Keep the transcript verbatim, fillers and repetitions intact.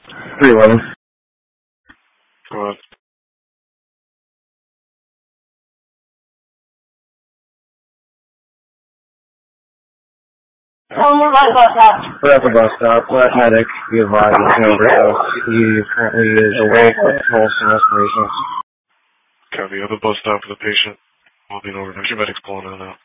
three eleven. Go ahead. We're at the bus stop. Let medic be advised of an overdose. He currently is awake with pulse and respiration. Copy. At the bus stop for the patient. Will be an overdose. Your medic's pulling out now.